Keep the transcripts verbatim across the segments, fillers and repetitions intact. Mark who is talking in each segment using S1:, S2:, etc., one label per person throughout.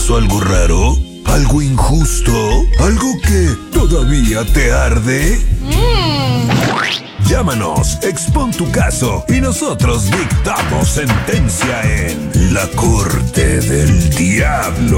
S1: pasó algo raro? ¿Algo injusto? ¿Algo que todavía te arde? Mm. Llámanos, expon tu caso y nosotros dictamos sentencia en La Corte del Diablo.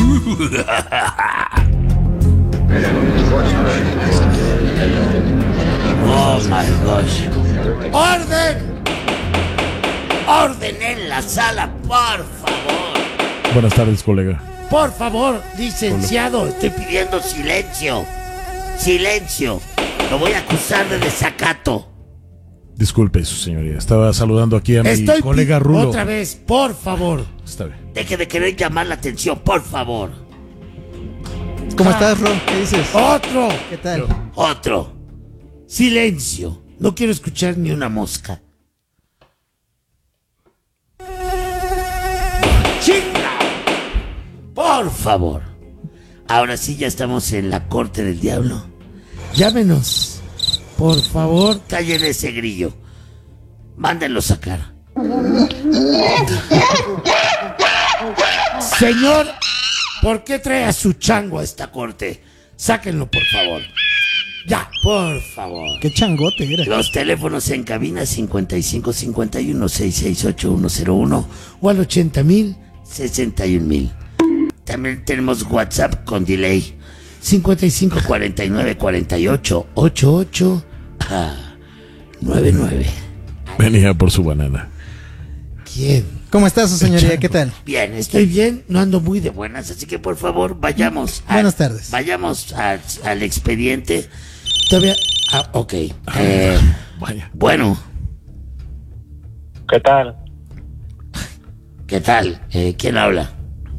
S2: Oh my gosh. ¡Orden! ¡Orden en la sala, por favor!
S3: Buenas tardes, colega.
S2: Por favor, licenciado, estoy pidiendo silencio. Silencio. Lo voy a acusar de desacato.
S3: Disculpe, su señoría. Estaba saludando aquí a
S2: Estoy
S3: mi colega
S2: pi-
S3: Rulo.
S2: Otra vez, por favor.
S3: Está bien.
S2: Deje de querer llamar la atención, por favor.
S4: ¿Cómo ah. estás, Ro? ¿Qué dices?
S2: Otro.
S4: ¿Qué tal?
S2: Otro. Silencio. No quiero escuchar ni una mosca. ¡Chinga! Por favor. Ahora sí ya estamos en la corte del diablo. Llámenos. Por favor, callen ese grillo. Mándenlo sacar. Señor, ¿por qué trae a su chango a esta corte? Sáquenlo, por favor. Ya, por favor.
S4: Qué changote era.
S2: Los teléfonos en cabina cincuenta y cinco cincuenta y uno seiscientos sesenta y ocho ciento uno o al ochenta mil sesenta y un mil. También tenemos WhatsApp con delay. cincuenta y cinco cuarenta y nueve cuarenta y ocho ochenta y ocho noventa y nueve.
S3: Venía por su banana.
S2: ¿Quién?
S4: ¿Cómo está su señoría? ¿Qué tal?
S2: Bien, estoy bien, no ando muy de buenas, así que por favor vayamos a,
S4: Buenas tardes.
S2: Vayamos a, al expediente. Todavía. Ah, ok. Eh,
S3: Vaya.
S2: Bueno.
S5: ¿Qué tal?
S2: ¿Qué tal? Eh, ¿Quién habla?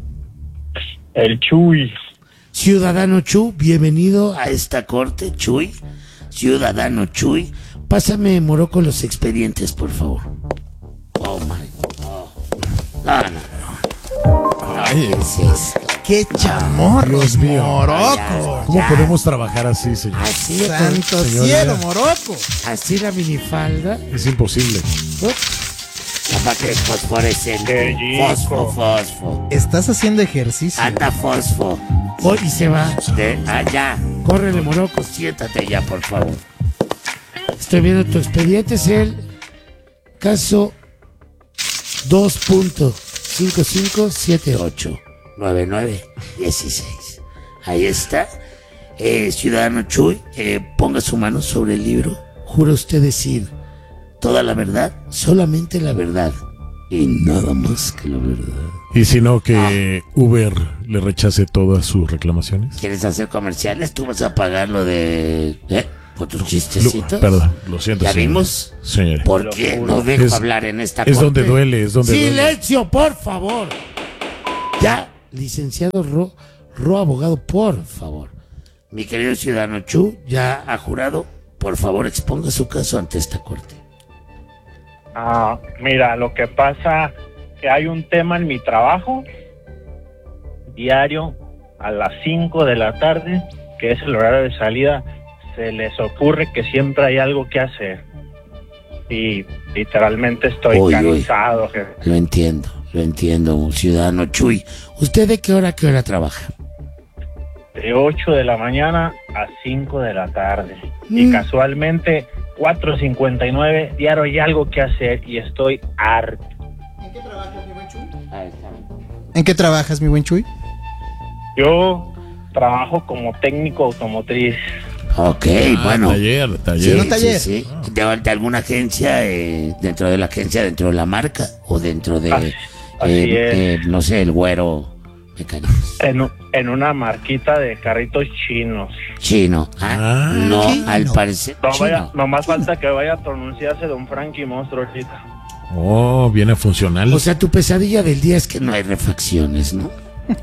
S5: El Chuy.
S2: Ciudadano Chu, bienvenido a esta corte, Chuy. Ciudadano Chuy, pásame Morocco los expedientes, por favor. Oh my. Oh. No, no, no.
S3: Ay,
S2: ¿Qué es eso?
S4: ¡Qué chamorros,
S3: Dios mío.
S4: Morocco!
S3: ¿Cómo
S2: Ya.
S3: podemos trabajar así, señor?
S2: Así,
S4: ¡Santo
S3: Señoría.
S4: cielo, Morocco!
S2: así la minifalda.
S3: Es imposible.
S2: Para que fosforescente.
S5: Qué rico.
S2: Fosfo, fosfo.
S4: Estás haciendo ejercicio.
S2: Anda fosfo. Oh, y se va de allá. Córrele, Morocco, siéntate ya, por favor. Estoy viendo tu expediente, es el caso dos punto cinco cinco siete ocho nueve nueve uno seis. Ahí está. Eh, ciudadano Chuy, eh, ponga su mano sobre el libro. ¿Jura usted decir toda la verdad, solamente la verdad y nada más que la verdad?
S3: Y si no, que Uber le rechace todas sus reclamaciones.
S2: ¿Quieres hacer comerciales? ¿Tú vas a pagar lo de... ¿Eh? ¿Con tus chistecitos?
S3: Lu- perdón, lo siento,
S2: ¿Ya
S3: señor.
S2: vimos?
S3: Señor.
S2: ¿Por qué no dejo
S3: Es-
S2: hablar en esta
S3: es
S2: corte?
S3: donde duele, es donde duele.
S2: ¡Silencio, por favor! Ya, licenciado Ro, Ro abogado, por favor. Mi querido ciudadano Chu, ya ha jurado, por favor exponga su caso ante esta corte.
S5: Ah, mira, lo que pasa que hay un tema en mi trabajo diario a las cinco de la tarde, que es el horario de salida. Se les ocurre que siempre hay algo que hacer y literalmente estoy
S2: Uy,
S5: cansado, jefe.
S2: Lo entiendo, lo entiendo, ciudadano Chuy. ¿Usted de qué hora a qué hora trabaja?
S5: De ocho de la mañana a cinco de la tarde. Y
S2: Mm.
S5: casualmente cuatro cincuenta y nueve diario hay algo que hacer y estoy harto.
S4: ¿En qué trabajas, mi buen Chuy?
S2: Ahí está.
S4: ¿En qué trabajas, mi buen Chuy?
S5: Yo trabajo como técnico automotriz.
S2: Ok,
S3: Ah,
S2: bueno.
S3: Taller,
S4: Sí,
S3: taller.
S4: no taller.
S2: Sí, sí. ¿De, de alguna agencia, eh, dentro de la agencia, dentro de la marca o dentro de,
S5: Así- así
S2: eh,
S5: es.
S2: eh, no sé, el güero mecánicos?
S5: En, u- en una marquita de carritos chinos.
S2: Chino. Ah,
S3: Ah,
S2: no,
S4: chino.
S2: al parecer
S5: No, vaya,
S2: chino.
S5: nomás falta que vaya a pronunciarse Don Frankie Monstruo ahorita.
S3: Oh, viene funcional.
S2: O sea, tu pesadilla del día es que no hay refacciones, ¿no?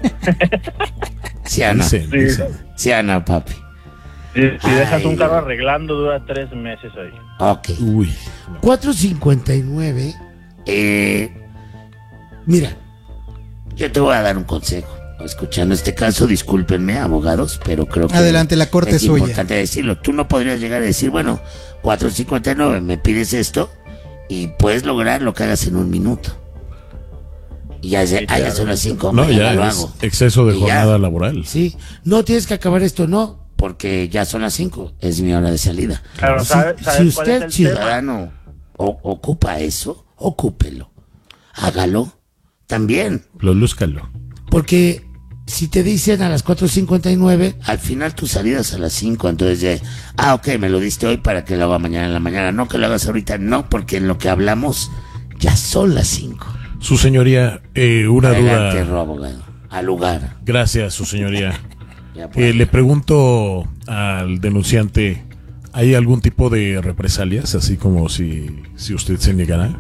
S2: Sí, Ana.
S3: Dicen,
S5: Sí.
S3: dicen.
S2: Sí, Ana, papi.
S5: Si, si
S2: Ay.
S5: dejas un carro arreglando, dura tres meses ahí.
S2: Ok.
S3: Uy.
S2: cuatro cincuenta y nueve. Eh, mira, yo te voy a dar un consejo. Escuchando este caso, discúlpenme, abogados, pero creo que
S4: Adelante, la corte
S2: es
S4: es suya.
S2: importante decirlo. Tú no podrías llegar a decir, bueno, cuatro cincuenta y nueve, me pides esto y puedes lograr lo que hagas en un minuto. Y ya, ya, ah, ya son las cinco.
S3: No,
S2: mañana
S3: ya
S2: lo
S3: es
S2: hago.
S3: exceso de
S2: Y
S3: jornada
S2: ya.
S3: laboral.
S2: Sí, no tienes que acabar esto, no, porque ya son las cinco, es mi hora de salida.
S5: Claro,
S2: si,
S5: ¿sabe-
S2: si
S5: sabe cuál es
S2: usted,
S5: el
S2: ciudadano, o- ocupa eso, ocúpelo, hágalo también,
S3: Lo lúzcalo.
S2: porque si te dicen a las cuatro cincuenta y nueve, al final tu salida es a las cinco, entonces ya, ah, ok, me lo diste hoy para que lo haga mañana en la mañana, no que lo hagas ahorita, no, porque en lo que hablamos ya son las cinco.
S3: Su señoría, eh, una
S2: Adelante,
S3: duda.
S2: Ro, abogado, al lugar.
S3: Gracias, su señoría.
S2: Ya, pues.
S3: Eh, le pregunto al denunciante, ¿hay algún tipo de represalias, así como si, si usted se negara?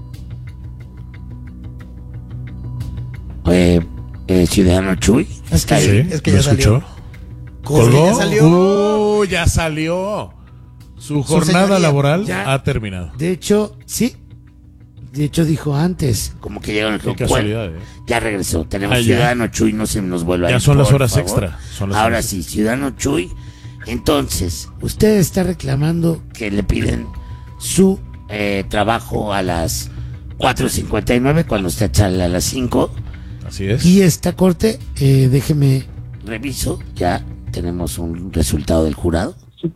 S2: Eh, eh, ciudadano Chuy,
S4: Es que
S2: está
S3: Sí,
S2: ahí.
S4: es que
S3: ¿lo
S4: ya salió.
S3: escuchó?
S4: ¿Colgó?
S3: ¿Colgó?
S4: Ya salió.
S3: ¡Uh, ya salió! Su
S4: Su
S3: jornada
S4: señoría,
S3: laboral
S2: ya.
S3: ha terminado.
S2: De hecho, sí. De hecho, dijo antes. Como que llegaron.
S3: Qué casualidad, ¿eh?
S2: Ya regresó. Tenemos
S3: Ah, ya.
S2: Ciudadano Chuy, no se nos vuelva a
S3: Ya
S2: ir,
S3: son las
S2: por
S3: horas
S2: favor.
S3: extra, son las
S2: Ahora
S3: horas
S2: sí, Ciudadano Chuy. Entonces, usted está reclamando que le piden su eh, trabajo a las cuatro cincuenta y nueve cuando usted sale a las cinco.
S3: Así es.
S2: Y esta corte, eh, déjeme reviso. Ya tenemos un resultado del jurado.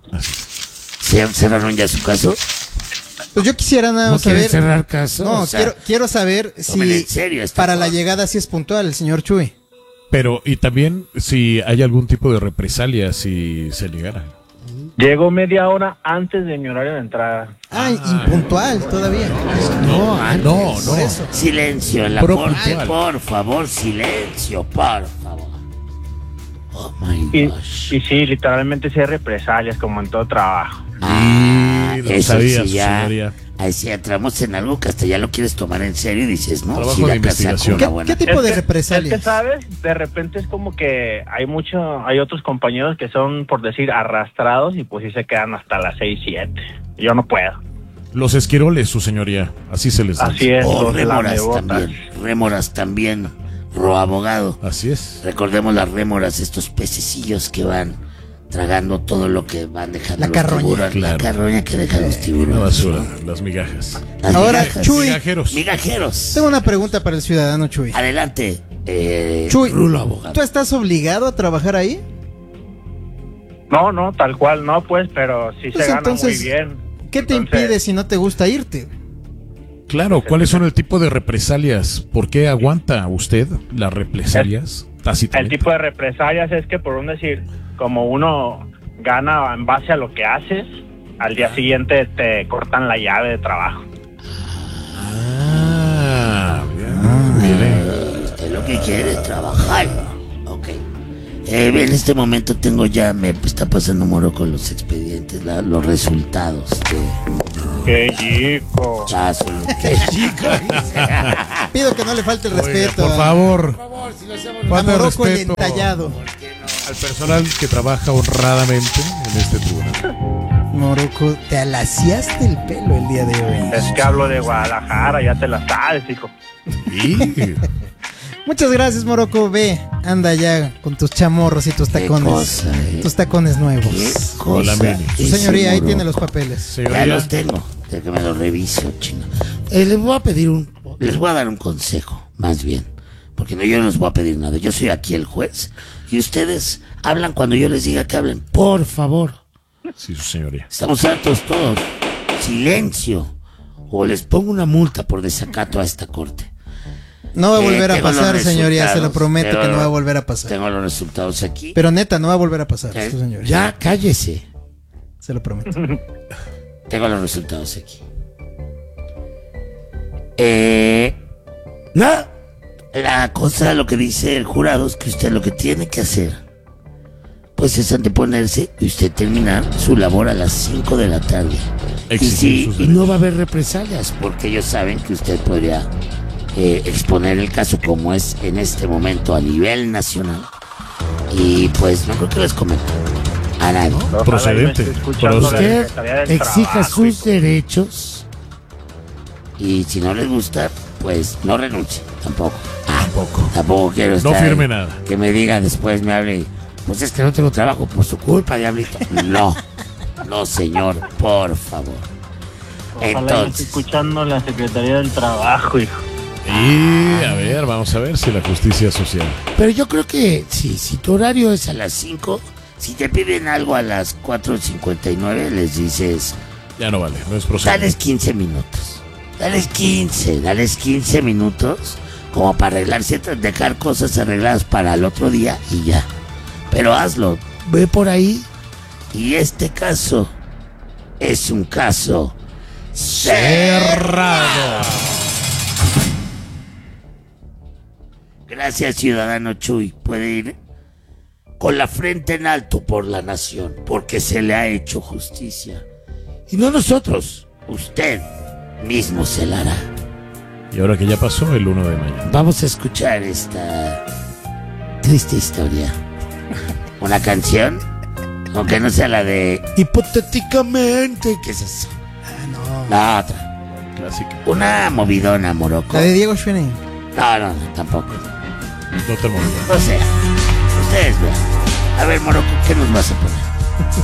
S2: ¿Se cerraron ya su caso?
S4: Pues yo quisiera nada
S2: ¿No
S4: más
S2: quieren
S4: saber.
S2: cerrar caso?
S4: No,
S2: O sea,
S4: quiero, quiero saber
S2: tomen
S4: si
S2: en serio esta
S4: para la
S2: cosa.
S4: llegada sí es puntual el señor Chuy.
S3: Pero, y también si hay algún tipo de represalia si se negara.
S5: Llegó media hora antes de mi horario de entrada.
S4: Ah, impuntual todavía.
S2: No, antes.
S3: No, no.
S4: Por eso.
S2: Silencio en la
S3: Pro
S2: corte,
S3: puntual.
S2: por favor, silencio, por favor. Oh my
S5: Y,
S2: gosh.
S5: y sí, literalmente sí hay represalias, como en todo trabajo.
S2: Ah,
S3: lo
S2: eso
S3: sabía,
S2: sí
S3: su
S2: ya.
S3: señoría.
S2: Ahí sí entramos en algo que hasta ya lo quieres tomar en serio y dices, no,
S3: Trabajo
S2: sí
S3: de
S2: la casa
S3: investigación.
S2: con
S4: ¿Qué,
S2: una buena.
S4: qué tipo
S5: Es
S4: de
S5: que-
S4: represalias?
S5: Es que, ¿sabes? De repente es como que hay mucho, hay otros compañeros que son, por decir, arrastrados y pues sí se quedan hasta las seis, siete. Yo no puedo.
S3: Los esquiroles, su señoría, así se les dice.
S5: Así es,
S2: O
S5: los
S2: rémoras
S5: lamebotas.
S2: también, rémoras también, ro abogado.
S3: Así es.
S2: Recordemos las rémoras, estos pececillos que van tragando todo lo que van dejando
S4: La
S2: los
S4: carroña.
S2: tiburones.
S3: Claro.
S2: La carroña que dejan los
S3: La
S2: tiburones.
S3: basura, las migajas.
S2: Las
S4: Ahora,
S2: migajas.
S4: Chuy.
S3: Migajeros.
S2: Migajeros.
S4: Tengo una pregunta para el ciudadano Chuy.
S2: Adelante, eh,
S4: Chuy,
S2: Rulo abogado.
S4: ¿tú estás obligado a trabajar ahí?
S5: No, no, tal cual, no, pues, pero sí
S4: Pues
S5: se gana
S4: entonces,
S5: muy bien.
S4: ¿Qué te
S5: Entonces,
S4: impide si no te gusta irte?
S3: Claro, ¿cuáles son el tipo de represalias? ¿Por qué aguanta usted las represalias
S5: El
S3: tácitamente?
S5: tipo de represalias es que, por un decir, como uno gana en base a lo que haces, al día siguiente te cortan la llave de trabajo.
S3: Ah, bien, bien.
S2: Usted lo que quiere es trabajar. Ok. Eh, en este momento tengo ya, me está pasando Moro con los expedientes, la- los resultados de
S5: ¡Qué chico!
S2: caso. ¡Qué chico!
S4: Pido que no le falte el
S3: Oiga,
S4: respeto
S3: por
S4: a-
S3: favor,
S4: a
S3: falta de
S4: Morocco el
S3: respeto
S4: entallado.
S3: al personal que trabaja honradamente en este tribunal.
S4: Morocco, te alaciaste el pelo el día de hoy.
S5: Es que hablo de Guadalajara, ya te la sabes, hijo.
S3: Y
S4: Muchas gracias, Morocco. Ve, anda ya con tus chamorros y tus
S2: Qué
S4: tacones.
S2: cosa, eh.
S4: Tus tacones
S2: ¿Qué
S4: nuevos.
S2: cosa?
S3: Hola, Meni.
S4: Su
S2: ese
S4: señoría, ahí
S2: Morocco?
S4: tiene los papeles.
S2: Ya
S3: señoría,
S2: los tengo. De que me los reviso, chino. Eh, les voy a pedir un. Les voy a dar un consejo, más bien. Porque no, yo no les voy a pedir nada. Yo soy aquí el juez. Y ustedes hablan cuando yo les diga que hablen. Por favor.
S3: sí, su señoría.
S2: Estamos hartos todos. Silencio. O les pongo una multa por desacato a esta corte.
S4: No va a
S2: Eh,
S4: volver a
S2: tengo los
S4: pasar, señoría, se lo
S2: resultados.
S4: prometo
S2: Tengo
S4: que no
S2: los-
S4: va a volver a pasar.
S2: Tengo los resultados aquí.
S4: Pero neta, no va a volver a pasar,
S2: Eh,
S4: su señoría.
S2: ya, cállese.
S4: Se lo prometo.
S2: Tengo los resultados aquí. Eh, nada. La cosa, lo que dice el jurado es que usted lo que tiene que hacer, pues es anteponerse y usted terminar su labor a las cinco de la tarde. Y
S3: Exigir
S2: sí,
S3: sus
S2: y no va a haber represalias, porque ellos saben que usted podría eh, exponer el caso como es en este momento a nivel nacional. Y pues no creo que les comento a nadie.
S5: Ojalá
S3: Procedente.
S5: y me esté escuchando la
S2: Usted
S5: Secretaría del
S2: exija
S5: Trabajo,
S2: sus
S5: hijo.
S2: derechos y si no les gusta, pues no renuncie, tampoco.
S3: Tampoco.
S2: Tampoco quiero
S3: No
S2: estar
S3: firme nada.
S2: que me diga después, me hable, y, pues es que no tengo trabajo por su culpa, diablito. No, no señor, por favor.
S5: Ojalá y me esté
S2: Entonces,
S5: escuchando la Secretaría del Trabajo, hijo.
S3: Y a ver, vamos a ver si la justicia social.
S2: Pero yo creo que si, si tu horario es a las cinco, si te piden algo a las cuatro cincuenta y nueve, les dices,
S3: Ya no vale, no es procedente.
S2: dales quince minutos. Dales quince, dales quince minutos como para arreglar ciertas, dejar cosas arregladas para el otro día y ya. Pero hazlo, ve por ahí. Y este caso es un caso cerrado. Gracias, ciudadano Chuy. Puede ir con la frente en alto por la nación, porque se le ha hecho justicia. Y no nosotros, usted mismo se la hará.
S3: Y ahora que ya pasó el uno de mayo.
S2: Vamos a escuchar esta triste historia. Una canción, aunque no sea la de hipotéticamente. ¿Qué es eso?
S4: Ah, no.
S2: La otra.
S3: Clásica.
S2: Una movidona, Morocco.
S4: La de Diego Schwenning.
S2: No, no, no, tampoco.
S3: No te movió.
S2: O sea, ustedes vean. A ver, Morocco, ¿qué nos vas a poner?